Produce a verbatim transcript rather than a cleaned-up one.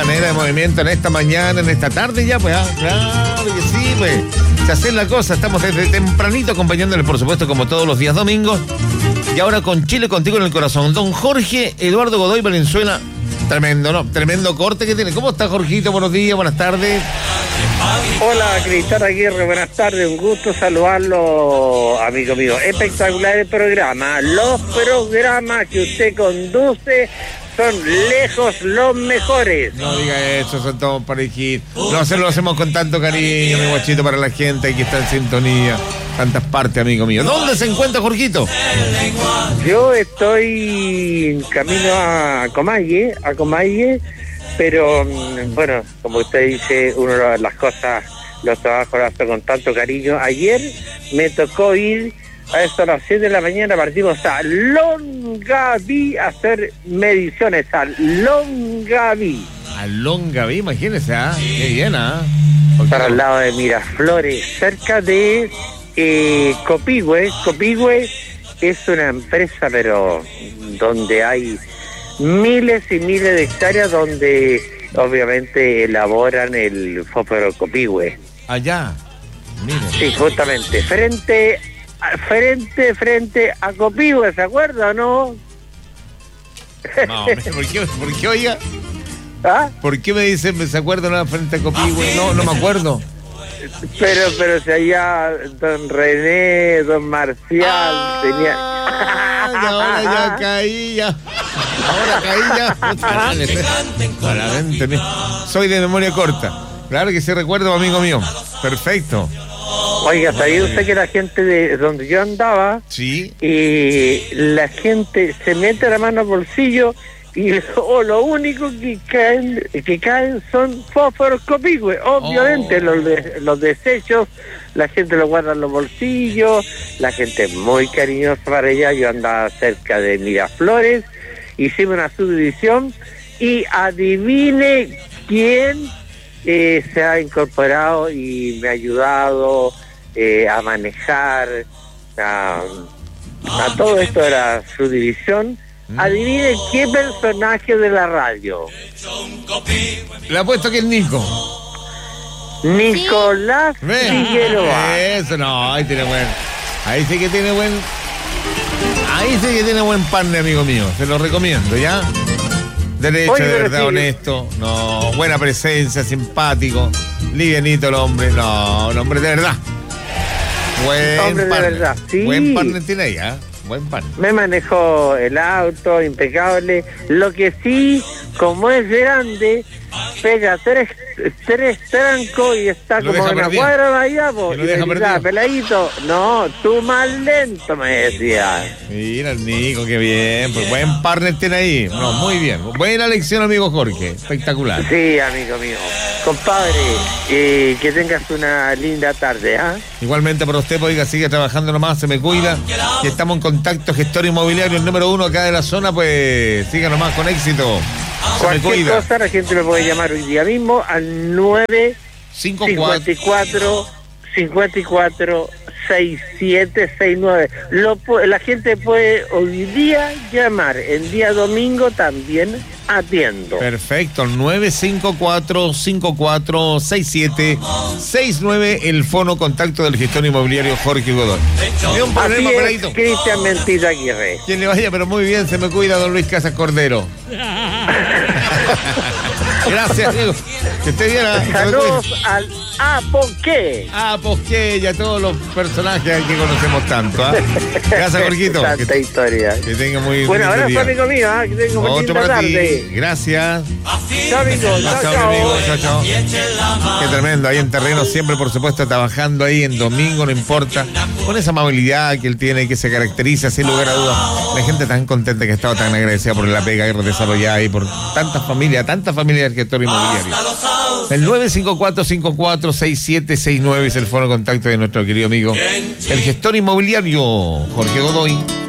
manera de movimiento en esta mañana, en esta tarde ya, pues, ah, claro que sí, pues. Se hace la cosa, estamos desde tempranito acompañándoles, por supuesto, como todos los días domingos. Y ahora con Chile contigo en el corazón. Don Jorge Eduardo Godoy Valenzuela, tremendo, ¿no? Tremendo corte que tiene. ¿Cómo está, Jorgito? Buenos días, buenas tardes. Hola, Cristal Aguirre, buenas tardes, un gusto saludarlo, amigo mío. Espectacular el programa. Los programas que usted conduce son lejos los mejores. No diga eso, son todos parejitos. No se lo hacemos con tanto cariño, mi guachito, para la gente que está en sintonía. Tantas partes, amigo mío. ¿Dónde se encuentra, Jorgito? Yo estoy en camino a Comalle, a Comalle, pero bueno, como usted dice, uno de las cosas, los trabajos los hace con tanto cariño. Ayer me tocó ir a eso a las siete de la mañana, partimos a Longaví a hacer mediciones, a Longaví. A Longaví, imagínese, ¿ah? Qué bien, ¿ah? Para el lado de Miraflores, cerca de eh, Copihue. Copihue es una empresa, pero donde hay miles y miles de hectáreas, donde obviamente elaboran el fósforo Copihue. Allá, mire. Sí, justamente, frente frente frente a Copihue, ¿se acuerda o no? No, ¿por qué, por qué oiga? ¿Ah? ¿Por qué me dicen, se acuerdan no, frente a Copihue? No, no me acuerdo. Pero, pero si allá don René, don Marcial, ah, tenía... Y ahora ya caí, ya. Ahora caí, ya. Soy de memoria corta. Claro que sí recuerdo, amigo mío. Perfecto. Oiga, ¿sabía usted que la gente de donde yo andaba, sí, y la gente se mete la mano al bolsillo y oh, lo único que caen que caen son fósforos Copihue? Obviamente, oh. los, de, los desechos, la gente los guarda en los bolsillos, la gente es muy cariñosa para ella. Yo andaba cerca de Miraflores, hicimos una subdivisión y adivine quién eh, se ha incorporado y me ha ayudado eh, a manejar a, a todo esto de la subdivisión. Adivinen qué personaje de la radio. Le apuesto que es Nico. Nicolás ¿Ve? Figueroa. Eso no, ahí tiene buen. Ahí sí que tiene buen. Ahí sí que tiene buen partner, amigo mío. Se lo recomiendo, ¿ya? Derecho, Oye, de verdad, sí. Honesto. No, buena presencia, simpático. Livianito el hombre. No, un hombre de verdad. Buen hombre partner. de verdad, sí. Buen partner tiene ahí, ¿ah? ¿eh? Buen pan. Me manejó el auto, impecable. Lo que sí, como es grande, pega tres, tres trancos y está lo como una cuadra de allá, po. Y me decía, peladito, no, tú más lento, me decía. Mira el Nico, qué bien. Pues buen partner tiene ahí. No, muy bien. Buena lección, amigo Jorge. Espectacular. Sí, amigo mío. Compadre, eh, que tengas una linda tarde, ¿ah? ¿eh? Igualmente para usted, oiga, sigue trabajando nomás, se me cuida. Y estamos en contacto, gestor inmobiliario, el número uno acá de la zona, pues siga nomás con éxito. Se Cualquier me cuida. cosa, la gente me puede llamar hoy día mismo al nueve cinco cuatro cincuenta y cuatro sesenta y siete sesenta y nueve. Lo, la gente puede hoy día llamar, el día domingo también atiendo. Perfecto, nueve cinco cuatro cinco cuatro seis siete seis nueve, el fono contacto del gestor inmobiliario Jorge Godoy. Es un problema, así es, peladito. Cristian Mentira Aguirre. Quien le vaya, pero muy bien, se me cuida, don Luis Casas Cordero. Gracias, amigo. Que esté bien. Saludos al Apoque. Apoque y a todos los personajes que conocemos tanto. ¿eh? Gracias, Jorgito. Tanta que, historia. Que tenga muy bueno, ahora fue amigo mío, ¿eh? Que tengo muy linda tarde. Gracias. Chao, amigo. Chao, chao, amigo. Chao, chao. Qué tremendo. Ahí en terreno, siempre, por supuesto, trabajando ahí en domingo, no importa. Con esa amabilidad que él tiene y que se caracteriza, sin lugar a dudas. La gente tan contenta que ha estado tan agradecida por la pega y desarrollada y por tantas familias, tantas familias del gestor inmobiliario. El nueve cinco cuatro cinco cuatro seis siete seis nueve es el foro de contacto de nuestro querido amigo, el gestor inmobiliario Jorge Godoy.